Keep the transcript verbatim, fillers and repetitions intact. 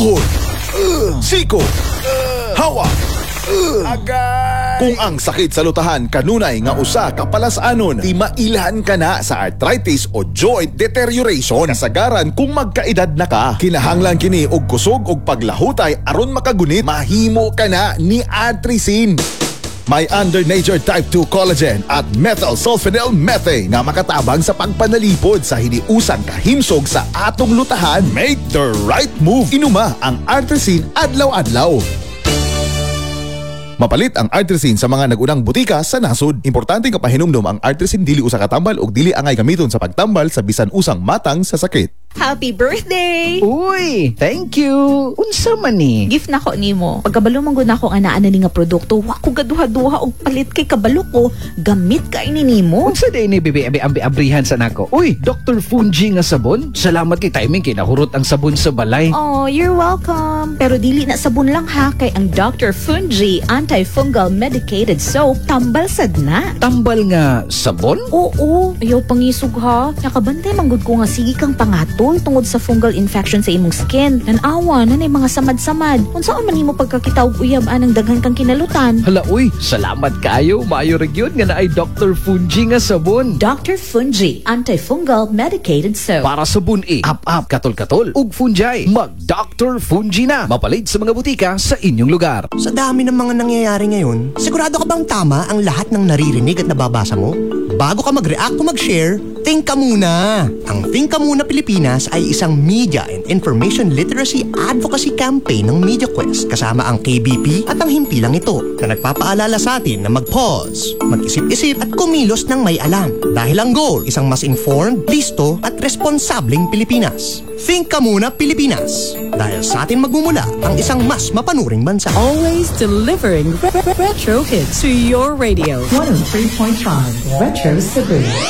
Siko, hawa, Agay! kung ang sakit sa lutahan kanunay nga usa ka palasanon, di mailhan ka na sa arthritis o joint deterioration. Kasagaran kung magkaedad na ka, kinahanglan kini og kusog og paglahutay aron makagunit, mahimo ka na ni Artrisin. May under nature type two collagen at methyl sulfonyl methane na makatabang sa pagpanalipod sa hiniusang kahimsog sa atong lutahan. Make the right move. Inuma ang Artrisin adlaw-adlaw. Mapalit ang Artrisin sa mga nagunang butika sa nasod. Importante nga pahinumdom ang Artrisin dili usa ka tambal ug dili angay gamiton sa pagtambal sa bisan usang matang sa sakit. Happy birthday! Uy, thank you. Unsa man ni? Gift na ko nimo. Pagkabalo man gud nako nga naa na ni nga produkto, wa ko gaduha-duha og palit kay kabalo ko. Gamit kay ni nimo. Unsa day ni bibi abi ambi abrihan sa nako? Uy, Doctor Fungi nga sabon. Salamat kay timing kay nahurot ang sabon sa balay. Oh, you're welcome. Pero dili na sabon lang ha, kay ang Doctor Fungi antifungal medicated soap tambal sad na. Tambal nga sabon? Oo, ayaw pangisog ha. Nakabantay manggod ko nga sige kang pangatol tungod sa fungal infection sa imong skin. Nanawa na na mga samad-samad. Unsaon man nimo pagkakita og uyab anang daghan kang kinalutan. Hala uy, salamat kayo. Maayo ra gyud nga naay Doctor Fungi nga sabon. Doctor Fungi antifungal medicated soap. Para sabon e, up-up, katol-katol, ug fungi. Mag-Doctor Fungi na. Mapalit sa mga butika sa inyong lugar. Sa dami ng mga nangyayari ngayon, sigurado ka bang tama ang lahat ng naririnig at nababasa mo? Bago ka mag-react o mag-share, think ka muna. Ang Think Ka Muna Pilipinas ay isang media and information literacy advocacy campaign ng MediaQuest kasama ang K B P at ang himpilang ito na nagpapaalala sa atin na mag-pause, mag-isip-isip at kumilos ng may alam. Dahil ang goal, isang mas informed, listo at responsableng Pilipinas. Think Ka Muna Pilipinas. Dahil sa atin magmumula ang isang mas mapanuring bansa. Always delivering re- re- retro hits to your radio. one oh three point five Retro Cebu.